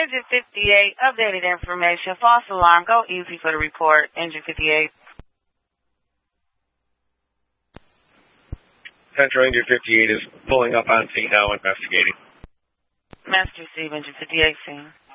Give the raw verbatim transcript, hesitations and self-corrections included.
Engine fifty-eight, updated information, false alarm, go easy for the report. Engine fifty-eight. Central Engine fifty-eight is pulling up on scene now, investigating. Master receive, Engine fifty-eight scene.